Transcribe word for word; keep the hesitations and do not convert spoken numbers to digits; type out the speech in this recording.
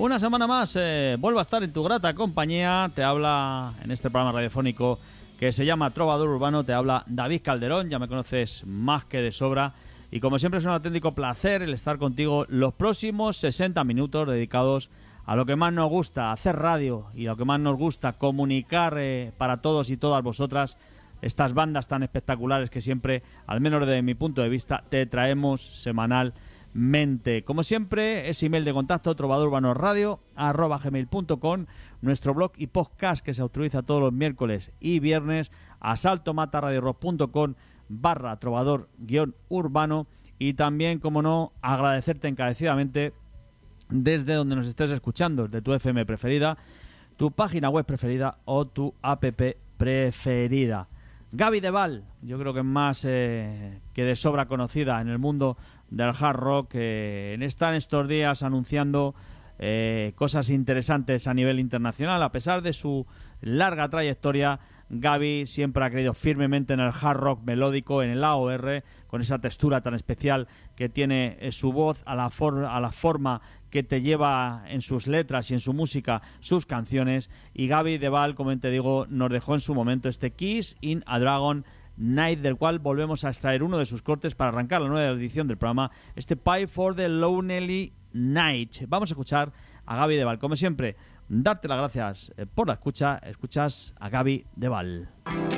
Una semana más eh, vuelvo a estar en tu grata compañía. Te habla en este programa radiofónico que se llama Trovador Urbano, te habla David Calderón, ya me conoces más que de sobra. Y como siempre es un auténtico placer el estar contigo los próximos sesenta minutos dedicados a lo que más nos gusta, hacer radio, y lo que más nos gusta, comunicar eh, para todos y todas vosotras estas bandas tan espectaculares que siempre, al menos desde mi punto de vista, te traemos semanalmente. Como siempre, es email de contacto trovadorurbanosradio arroba gmail punto com, nuestro blog y podcast que se autoriza todos los miércoles y viernes, asaltomataradiorock punto com barra trovador guión urbano, y también, como no, agradecerte encarecidamente desde donde nos estés escuchando, desde tu F M preferida, tu página web preferida o tu app preferida. Gaby Deval, yo creo que es más eh, que de sobra conocida en el mundo del hard rock, eh, está en estos días anunciando eh, cosas interesantes a nivel internacional. A pesar de su larga trayectoria, Gaby siempre ha creído firmemente en el hard rock melódico, en el A O R, con esa textura tan especial que tiene eh, su voz, a la, for- a la forma que te lleva en sus letras y en su música sus canciones. Y Gaby Deval, como te digo, nos dejó en su momento este Kiss in a Dragon Night, del cual volvemos a extraer uno de sus cortes para arrancar la nueva edición del programa, este Pie for the Lonely Night. Vamos a escuchar a Gaby Deval. Como siempre, darte las gracias por la escucha. Escuchas a Gaby Deval.